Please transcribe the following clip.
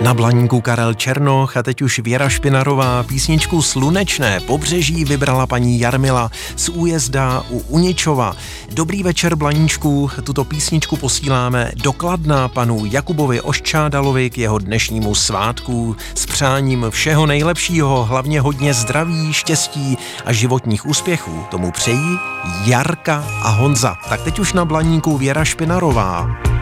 Na Blaníku Karel Černoch a teď už Věra Špinarová. Písničku Slunečné pobřeží vybrala paní Jarmila z Újezda u Uničova. Dobrý večer, Blaníčku. Tuto písničku posíláme do Kladna panu Jakubovi Oščádalovi k jeho dnešnímu svátku s přáním všeho nejlepšího, hlavně hodně zdraví, štěstí a životních úspěchů. Tomu přejí Jarka a Honza. Tak teď už na Blaníku Věra Špinarová.